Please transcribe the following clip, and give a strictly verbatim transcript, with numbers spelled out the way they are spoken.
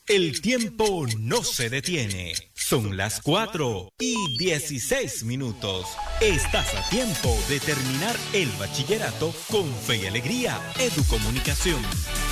El tiempo no se detiene. Son las cuatro y dieciséis minutos. Estás a tiempo de terminar el bachillerato con fe y alegría. Educomunicación.